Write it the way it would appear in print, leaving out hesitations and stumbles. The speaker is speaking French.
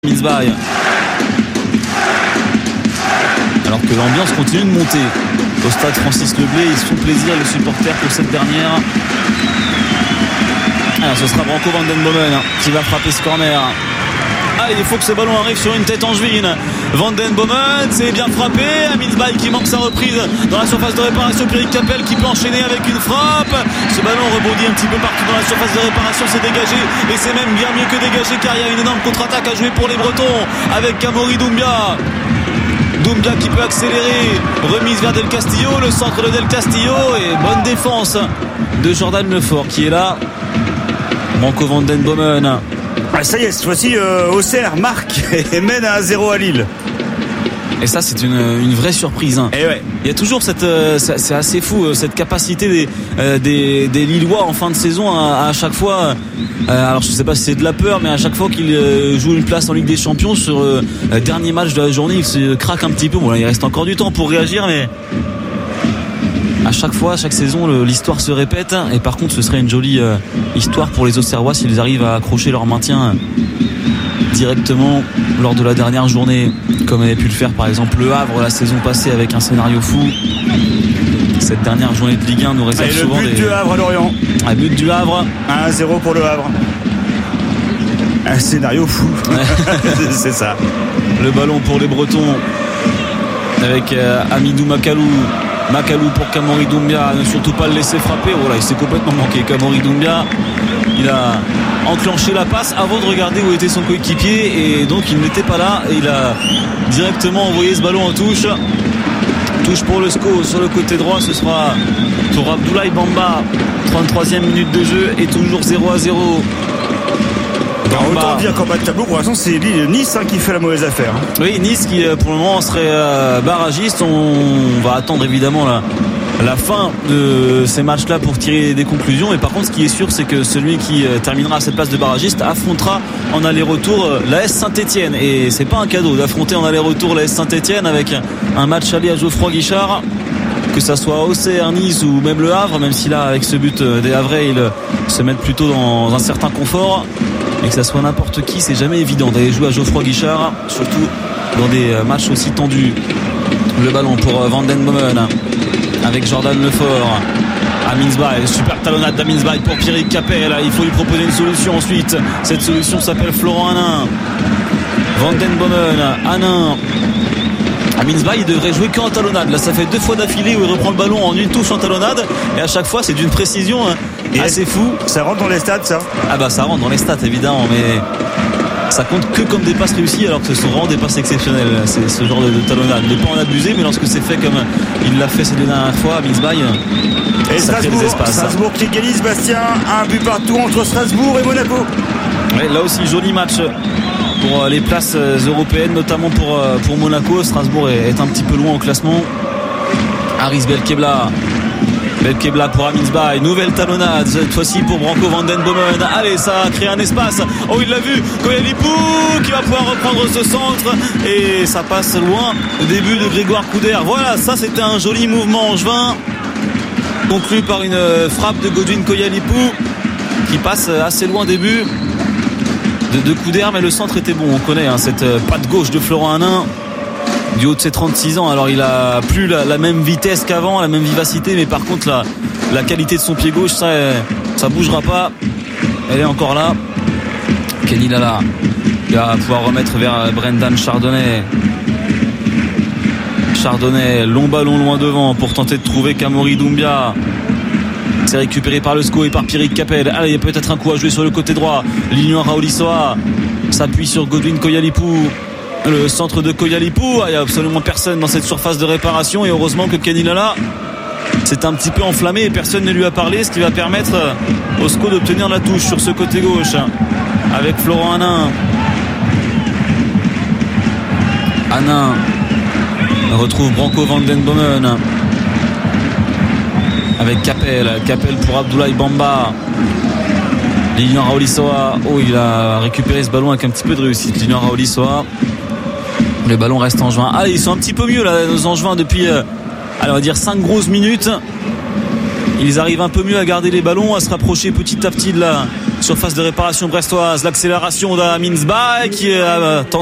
Minsbaï. Alors que l'ambiance continue de monter au stade Francis Leblé, ils se font plaisir les supporters pour cette dernière. Alors ce sera Branco van den Bomen qui va frapper ce corner. Allez, il faut que ce ballon arrive sur une tête angevine. Van den Bomen, c'est bien frappé. Minsbaï qui manque sa reprise dans la surface de réparation. Pierrick Capel qui peut enchaîner avec une frappe. Ce ballon rebondit un petit peu partout dans la surface de réparation. C'est dégagé et c'est même bien mieux que dégagé car il y a une énorme contre-attaque à jouer pour les Bretons avec Amaury Doumbia. Doumbia qui peut accélérer. Remise vers Del Castillo. Le centre de Del Castillo et bonne défense de Jordan Lefort qui est là. Branco van den Bomen. Ah, ça y est, cette fois-ci, Auxerre marque et mène à 1-0 à Lille. Et ça, c'est une vraie surprise. Et ouais. Il y a toujours c'est assez fou, cette capacité des Lillois en fin de saison à chaque fois. Alors, je sais pas si c'est de la peur, mais à chaque fois qu'ils jouent une place en Ligue des Champions sur le dernier match de la journée, ils se craquent un petit peu. Bon, là, il reste encore du temps pour réagir, mais à chaque fois, chaque saison, l'histoire se répète. Et par contre, ce serait une jolie histoire pour les Auxerrois s'ils arrivent à accrocher leur maintien directement lors de la dernière journée, comme avait pu le faire par exemple Le Havre la saison passée avec un scénario fou. Cette dernière journée de Ligue 1 nous réserve souvent le but du Havre à Lorient. Un but du Havre. 1-0 pour le Havre. Un scénario fou. C'est ça. Le ballon pour les Bretons avec Hamidou Makalou. Makalou pour Kamori Doumbia, ne surtout pas le laisser frapper. Voilà, il s'est complètement manqué. Kamori Doumbia, il a enclenché la passe avant de regarder où était son coéquipier et donc il n'était pas là et il a directement envoyé ce ballon en touche. Touche pour le SCO sur le côté droit, ce sera pour Abdoulaye Bamba. 33e minute de jeu et toujours 0-0. Autant dire qu'en bas de tableau, pour l'instant, c'est Nice qui fait la mauvaise affaire. Oui, Nice qui pour le moment serait barragiste. On va attendre évidemment la fin de ces matchs-là pour tirer des conclusions. Et par contre, ce qui est sûr, c'est que celui qui terminera à cette place de barragiste affrontera en aller-retour l'AS Saint-Etienne. Et c'est pas un cadeau d'affronter en aller-retour l'AS Saint-Etienne avec un match aller à Geoffroy Guichard. Que ça soit Auxerre, Nice ou même Le Havre, même si là, avec ce but des Havrais, ils se mettent plutôt dans un certain confort. Et que ça soit n'importe qui, c'est jamais évident d'aller jouer à Geoffroy Guichard, surtout dans des matchs aussi tendus. Le ballon pour Van den Bomen avec Jordan Lefort. Minsbaï, super talonnade d'Aminsbaï pour Pierrick Capel. Il faut lui proposer une solution ensuite. Cette solution s'appelle Florent Hanin. Van den Bomen, Hanin. Minsbaï, il devrait jouer qu'en talonnade. Là, ça fait 2 fois d'affilée où il reprend le ballon en une touche en talonnade. Et à chaque fois, c'est d'une précision assez fou. Ça rentre dans les stats, ça? Ah bah, ça rentre dans les stats, évidemment, mais ça compte que comme des passes réussies, alors que ce sont vraiment des passes exceptionnelles. C'est ce genre de talonnade. Ne pas en abuser, mais lorsque c'est fait comme il l'a fait ces 2 dernières fois, Minsbaï, et ça crée des espaces. Strasbourg qui égalise, Bastien. Un but partout entre Strasbourg et Monaco. Ouais, là aussi, joli match pour les places européennes, notamment pour Monaco. Strasbourg est un petit peu loin au classement. Haris Belkebla pour Minsbaï, nouvelle talonnade cette fois-ci pour Branco van den Bomen. Allez, ça a créé un espace. Oh, il l'a vu, Koyalipou qui va pouvoir reprendre ce centre et ça passe loin au début de Grégoire Couder. Voilà, ça c'était un joli mouvement angevin conclu par une frappe de Godwin Koyalipou qui passe assez loin au début de Couder, mais le centre était bon. On connaît cette patte gauche de Florent Hanin du haut de ses 36 ans. Alors il a plus la même vitesse qu'avant, la même vivacité, mais par contre la qualité de son pied gauche, ça bougera pas. Elle est encore là. Kenny Lala, il va pouvoir remettre vers Brendan Chardonnay. Long ballon loin devant pour tenter de trouver Kamori Doumbia. C'est récupéré par le SCO et par Pierrick Capel. Allez, il y a peut-être un coup à jouer sur le côté droit. Lilian Raolissoa s'appuie sur Godwin Koyalipou. Le centre de Koyalipou, il n'y a absolument personne dans cette surface de réparation et heureusement que Kenny Lala s'est un petit peu enflammé et personne ne lui a parlé, ce qui va permettre au SCO d'obtenir la touche sur ce côté gauche avec Florent Hanin. Hanin retrouve Branco van den Bomen avec Capel pour Abdoulaye Bamba. Lilian Raolissoa, il a récupéré ce ballon avec un petit peu de réussite. Lilian Raolissoa, le ballon reste angevin. Ils sont un petit peu mieux là, nos angevins depuis on va dire 5 grosses minutes. Ils arrivent un peu mieux à garder les ballons, à se rapprocher petit à petit de surface de réparation brestoise. L'accélération d'Aminsba qui